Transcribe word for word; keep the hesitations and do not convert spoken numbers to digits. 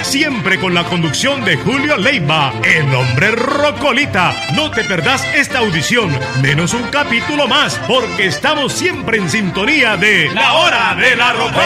siempre con la conducción de Julio Leiva, el hombre Rocolita. No te perdás esta audición, menos un capítulo más, porque estamos siempre en sintonía de La Hora de la Rocola.